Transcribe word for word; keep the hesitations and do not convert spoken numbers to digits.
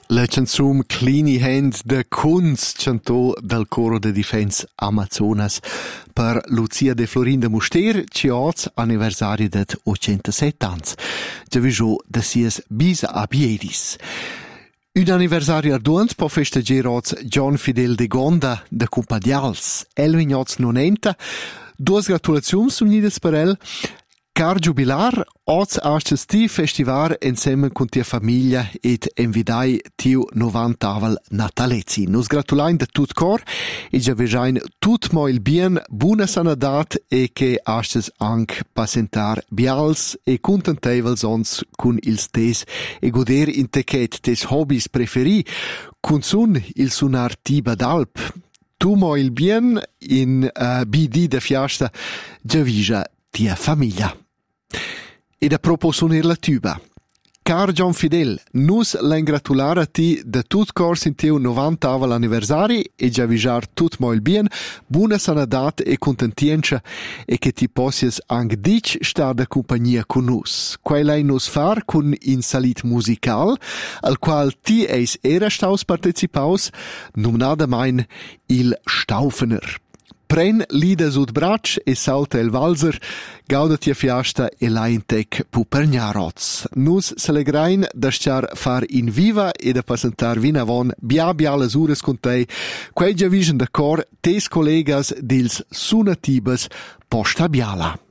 La canzun Cleany Hand de Kunz, cantò dal coro de difens Amazonas per Lucia de Florin de Muster, ci oz anniversari det ottcentasette ans. Già viso de sies bisa a Biedis. Un anniversari arduant po festeger oz John Fidel de Gonda de Cumpadials. El vignoz nonenta. Duas gratulazions unidas per el. Car jubilar, oz astes ti festivar insieme con tia famiglia ed envidai tiu novantavel natalezi. Nus gratulain de tut cor e già vejain tut mo il bien, buona sanadat e che astes anc passentar bials e contentevels ons cun ils tes e goder in techet tes hobbies preferi, cun sun il sunar tiba d'alp. Tu mo il bien in uh, bidi de fiasta già vija tia famiglia. Ed a proposonir la tuba. Car John Fidel, nus l'engratular a ti de tut cors in teu novantavel anniversari e già vijar tut mo il bien, buona sanadat e contentienza e che ti possias anc dic star de compagnia con nus. Quai lei nus far cun in salit musical, al qual ti eis era staus participaus, numnada mein il Staufener. Pren lides ud brac e salta el valzer, gauda tia fiasta e la intec pupergnaroz. Nus s'alegrain da star far in viva e da passentar vin avon bia bia las ures con tei, quei già vision da cor tes collegas dils sunatibas Posta Biala.